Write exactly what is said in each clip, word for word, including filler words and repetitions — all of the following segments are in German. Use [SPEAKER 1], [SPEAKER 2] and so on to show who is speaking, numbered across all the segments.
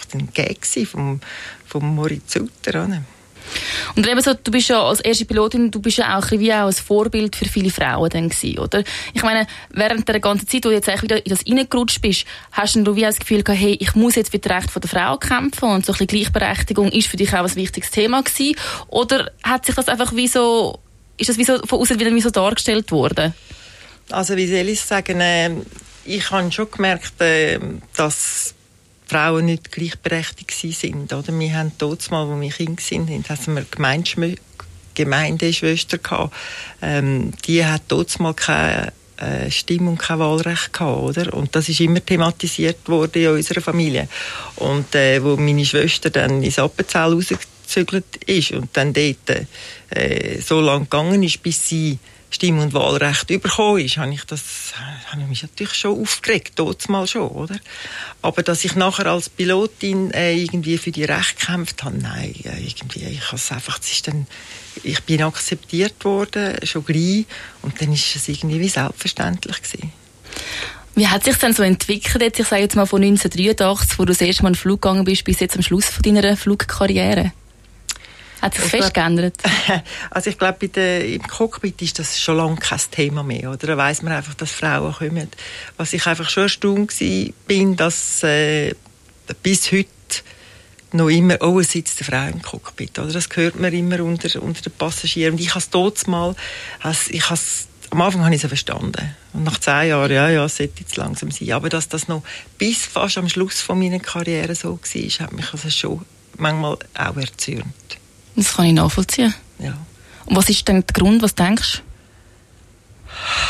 [SPEAKER 1] einfach ein Gag vom, vom Moritz Sutter. Oder?
[SPEAKER 2] Und eben so, du bist ja als erste Pilotin, du bist ja auch wie auch ein Vorbild für viele Frauen dann gewesen, oder? Ich meine, während der ganzen Zeit, wo du jetzt eigentlich wieder in das reingerutscht bist, hast du wie das Gefühl gehabt, hey, ich muss jetzt für das Recht der Frau kämpfen und so ein bisschen Gleichberechtigung ist für dich auch ein wichtiges Thema gewesen? Oder hat sich das einfach wie so, ist das wie so von außen wieder wie so dargestellt worden?
[SPEAKER 1] Also wie soll ich sagen, äh, ich habe schon gemerkt, äh, dass Frauen nicht gleichberechtigt sind, oder? Wir haben dort mal, wo wir Kinder sind, hatten wir Gemeinschm- Gemeindeschwester gehabt. Ähm, die hat dort mal keine äh, Stimme und kein Wahlrecht gehabt, oder? Und das ist immer thematisiert worden in unserer Familie. Und äh, wo meine Schwester dann ins Appenzell rausgezügelt ist und dann dort äh, so lange gegangen ist, bis sie Stimm- und Wahlrecht bekommen ist, habe ich das, habe ich mich natürlich schon aufgeregt, dort mal schon, oder? Aber dass ich nachher als Pilotin äh, irgendwie für die Rechte gekämpft habe, nein, äh, irgendwie, ich habe es einfach, es ist dann, ich bin akzeptiert worden, schon gleich, und dann ist es irgendwie wie selbstverständlich gewesen.
[SPEAKER 2] Wie hat sich denn so entwickelt, jetzt, ich sage jetzt mal von neunzehnhundertdreiundachtzig, wo du das erste Mal in den Flug gegangen bist, bis jetzt am Schluss von deiner Flugkarriere? Hat sich das fest geändert?
[SPEAKER 1] Also ich glaube, im Cockpit ist das schon lange kein Thema mehr. Oder? Da weiss man einfach, dass Frauen kommen. Was ich einfach schon erstaunt bin, dass äh, bis heute noch immer, oh, es sitzt eine Frau im Cockpit. Oder? Das hört man immer unter, unter den Passagieren. Und ich habe es dort mal, ich has, am Anfang habe ich es verstanden. Und nach zehn Jahren, ja, ja, es sollte jetzt langsam sein. Aber dass das noch bis fast am Schluss von meiner Karriere so war, hat mich also schon manchmal auch erzürnt.
[SPEAKER 2] Das kann ich nachvollziehen.
[SPEAKER 1] Ja.
[SPEAKER 2] Und was ist denn der Grund, was denkst du?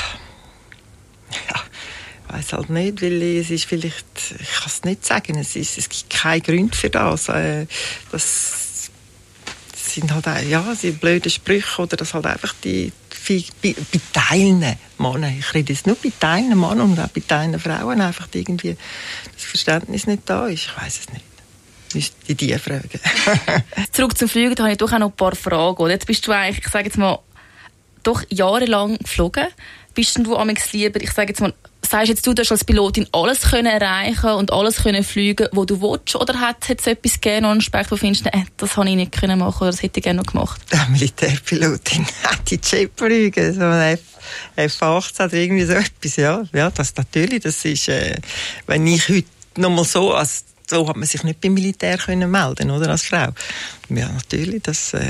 [SPEAKER 1] Ja, ich weiss halt nicht, weil es ist vielleicht, ich kann es nicht sagen, es, ist, es gibt keinen Grund für das. Äh, das sind halt auch, ja, die blöden Sprüche oder das halt einfach die, bei, bei Teilen Männern, ich rede jetzt nur bei Teilen Männern und auch bei Teilen Frauen, einfach irgendwie das Verständnis nicht da ist. Ich weiss es nicht. Die die fragen.
[SPEAKER 2] Zurück zum Fliegen, da habe ich doch auch noch ein paar Fragen. Jetzt bist du eigentlich, ich sage jetzt mal, doch jahrelang geflogen. Bist du amigs lieber, ich sage jetzt mal, sagst jetzt du, du hast als Pilotin alles können erreichen und alles können fliegen, wo du willst, oder hat es jetzt etwas gegeben, noch einen Aspekt, wo du findest, äh, das habe ich nicht können machen oder das hätte ich gerne noch gemacht?
[SPEAKER 1] Der Militärpilotin hat die Jet fliegen, so ein F achtzehn oder irgendwie so etwas, ja. Ja, das natürlich, das ist, äh, wenn ich heute noch mal so als so hat man sich nicht beim Militär können melden, oder, als Frau. Ja, natürlich, das... Äh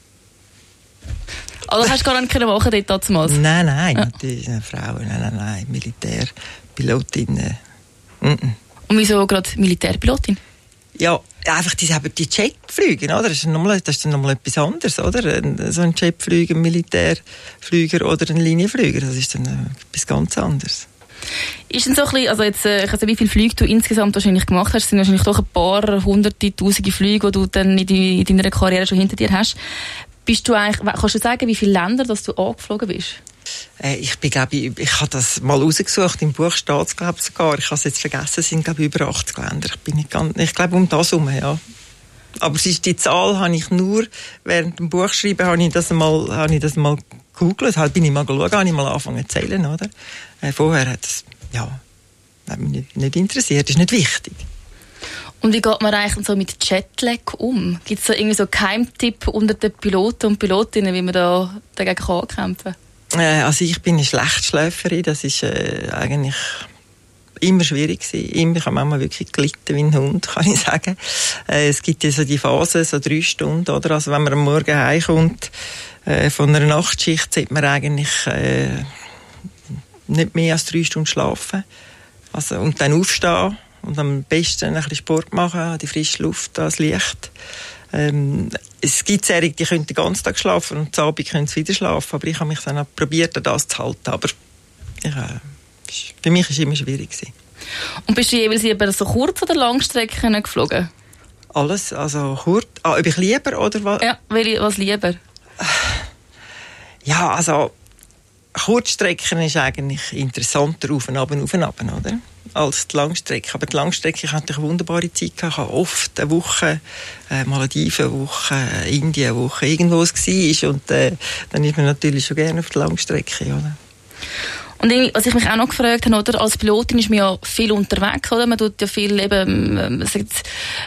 [SPEAKER 2] also hast du gar nicht können machen dort damals?
[SPEAKER 1] Nein, nein,
[SPEAKER 2] ja.
[SPEAKER 1] Natürlich eine Frau, nein, nein, nein, Militärpilotin. Äh,
[SPEAKER 2] und wieso gerade Militärpilotin?
[SPEAKER 1] Ja, einfach die, die Jetflüge, oder? Das ist nochmal, das ist dann nochmal etwas anderes, oder? So ein Jetflüger, ein Militärflüger oder ein Linienflüger, das ist dann äh, etwas ganz anderes.
[SPEAKER 2] Ist denn so ein bisschen, also jetzt, ich weiß nicht, wie viele Flüge du insgesamt wahrscheinlich gemacht hast, es sind wahrscheinlich doch ein paar hunderte, tausende Flüge, die du dann in, die, in deiner Karriere schon hinter dir hast. Bist du eigentlich, kannst du sagen, wie viele Länder dass du angeflogen bist?
[SPEAKER 1] Äh, ich bin, glaube ich, ich habe das mal rausgesucht, im Buch steht es, glaube ich, sogar, ich habe es jetzt vergessen, es sind, glaube ich, über achtzig Länder. Ich bin nicht ganz, ich glaube, um das herum, ja. Aber es ist, die Zahl habe ich nur, während dem Buchschreiben habe ich das mal, habe ich das mal gegoogelt, halt bin ich mal geschaut, habe ich mal angefangen zu zählen, oder? Äh, vorher hat es, ja, hat mich nicht, nicht interessiert, ist nicht wichtig.
[SPEAKER 2] Und wie geht man eigentlich so mit Jetlag um? Gibt es da irgendwie so einen Geheimtipp unter den Piloten und Pilotinnen, wie man da dagegen ankämpfen kann?
[SPEAKER 1] Äh, also ich bin eine Schlechtschläferin, das ist äh, eigentlich immer schwierig gewesen. Immer, ich habe manchmal wirklich gelitten wie ein Hund, kann ich sagen. Äh, es gibt ja so die Phase, so drei Stunden, oder? Also wenn man am Morgen heimkommt äh, von einer Nachtschicht, sollte man eigentlich äh, nicht mehr als drei Stunden schlafen. Also, und dann aufstehen und am besten ein bisschen Sport machen, die frische Luft, das Licht. Ähm, es gibt Serien, die können den ganzen Tag schlafen und am Abend können sie wieder schlafen, aber ich habe mich dann auch probiert, das zu halten. Aber ich, äh, für mich war es immer schwierig gewesen.
[SPEAKER 2] Und bist du jeweils lieber so Kurz- oder Langstrecken geflogen?
[SPEAKER 1] Alles, also kurz. Ah, ob ich lieber oder was?
[SPEAKER 2] Ja, was lieber?
[SPEAKER 1] Ja, also Kurzstrecken ist eigentlich interessanter auf und ab und auf und ab, oder? Als die Langstrecke. Aber die Langstrecke, ich hatte eine wunderbare Zeit. Ich hatte oft eine Woche, äh, Malediven, eine Woche, äh, Indien, eine Woche, irgendwo es war. Und äh, dann ist man natürlich schon gerne auf der Langstrecke, oder?
[SPEAKER 2] Und was ich mich auch noch gefragt habe, oder, als Pilotin ist man ja viel unterwegs, oder? Man tut ja viel eben, ähm,